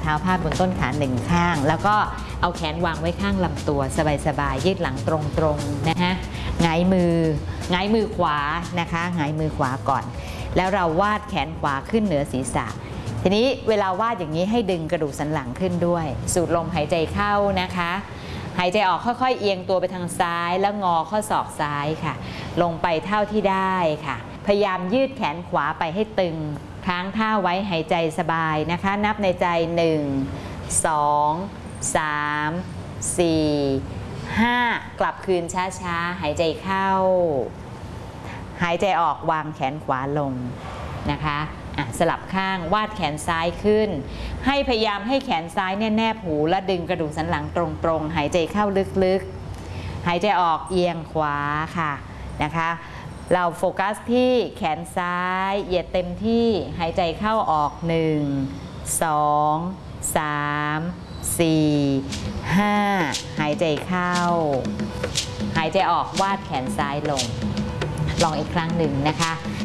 ท้าพาดบนต้นขาหนึ่งข้างแล้วก็เอาแขนวางไว้ข้างลำตัวสบายๆยืดหลังตรงๆนะฮะหงายมือขวานะคะหงายมือขวาก่อนแล้วเราวาดแขนขวาขึ้นเหนือศีรษะทีนี้เวลาวาดอย่างนี้ให้ดึงกระดูกสันหลังขึ้นด้วยสูดลมหายใจเข้านะคะหายใจออกค่อยๆเอียงตัวไปทางซ้ายแล้วงอข้อศอกซ้ายค่ะลงไปเท่าที่ได้ค่ะพยายามยืดแขนขวาไปให้ตึงค้างท่าไว้หายใจสบายนะคะนับในใจ1 2 3 4 5กลับคืนช้าๆหายใจเข้าหายใจออกวางแขนขวาลงนะคะสลับข้างวาดแขนซ้ายขึ้นให้พยายามให้แขนซ้ายเนี่ยแนบหูและดึงกระดูกสันหลังตรงๆหายใจเข้าลึกๆหายใจออกเอียงขวาค่ะนะคะเราโฟกัสที่แขนซ้ายเหยียดเต็มที่หายใจเข้าออก1 2 3 4 5หายใจเข้าหายใจออกวาดแขนซ้ายลงลองอีกครั้งหนึ่งนะคะ